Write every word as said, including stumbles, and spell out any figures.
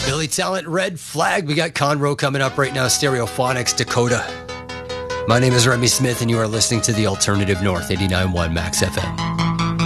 Billy Talent, Red Flag. We got Conroe coming up right now. Stereophonics, Dakota. My name is Remy Smith, and you are listening to the Alternative North, eighty-nine point one Max F M.